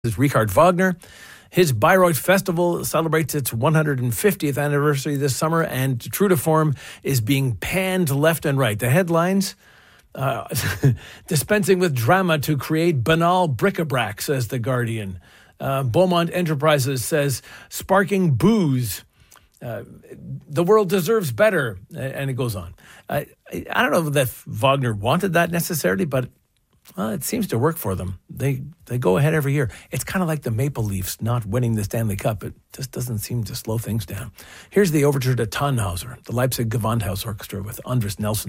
is Richard Wagner. His Bayreuth Festival celebrates its 150th anniversary this summer, and true to form, is being panned left and right. The headlines, dispensing with drama to create banal bric-a-brac, says The Guardian. Beaumont Enterprises says, sparking booze. The world deserves better, and it goes on. I don't know that Wagner wanted that necessarily, but it seems to work for them. They go ahead every year. It's kind of like the Maple Leafs not winning the Stanley Cup. It just doesn't seem to slow things down. Here's the overture to Tannhauser, the Leipzig Gewandhaus Orchestra with Andres Nelson.